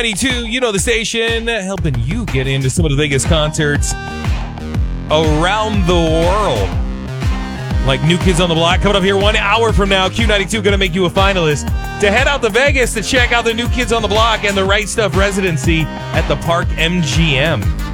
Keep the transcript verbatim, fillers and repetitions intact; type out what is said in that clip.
ninety-two, you know the station, helping you get into some of the biggest concerts around the world. Like New Kids on the Block coming up here one hour from now. Q ninety-two going to make you a finalist to head out to Vegas to check out the New Kids on the Block and the Right Stuff residency at the Park M G M.